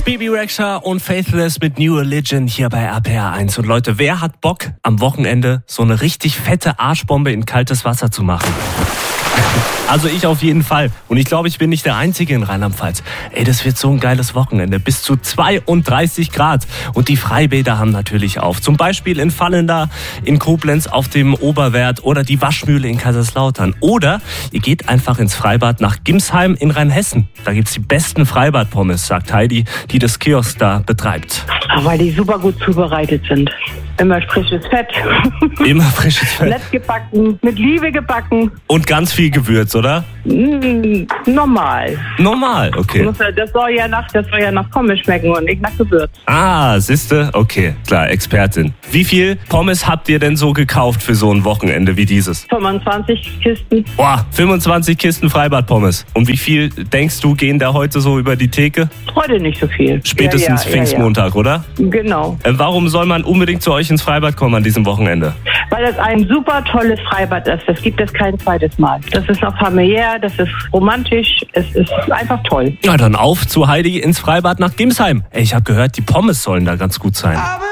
Bebe Rexha und Faithless mit New Religion hier bei RPR 1. Und Leute, wer hat Bock, am Wochenende so eine richtig fette Arschbombe in kaltes Wasser zu machen? Also ich auf jeden Fall. Und ich glaube, ich bin nicht der Einzige in Rheinland-Pfalz. Ey, das wird so ein geiles Wochenende. Bis zu 32 Grad. Und die Freibäder haben natürlich auf. Zum Beispiel in Vallendar, in Koblenz auf dem Oberwert oder die Waschmühle in Kaiserslautern. Oder ihr geht einfach ins Freibad nach Gimsheim in Rheinhessen. Da gibt's die besten Freibad-Pommes, sagt Heidi, die das Kiosk da betreibt. Weil die super gut zubereitet sind. Immer frisches Fett. Immer frisches Fett. Nett gebacken, mit Liebe gebacken. Und ganz viel Gewürz, oder? Normal. Normal, okay. Das soll ja nach Pommes schmecken und nicht nach Gewürz. Ah, siehste? Okay, klar, Expertin. Wie viel Pommes habt ihr denn so gekauft für so ein Wochenende wie dieses? 25 Kisten. Boah, 25 Kisten Freibad-Pommes. Und wie viel, denkst du, gehen da heute so über die Theke? Heute nicht so viel. Spätestens Pfingstmontag, oder? Genau. Warum soll man unbedingt zu euch ins Freibad kommen an diesem Wochenende? Weil es ein super tolles Freibad ist. Das gibt es kein zweites Mal. Das ist noch familiär, das ist romantisch, es ist einfach toll. Na dann auf zu Heidi ins Freibad nach Gimsheim. Ey, ich habe gehört, die Pommes sollen da ganz gut sein.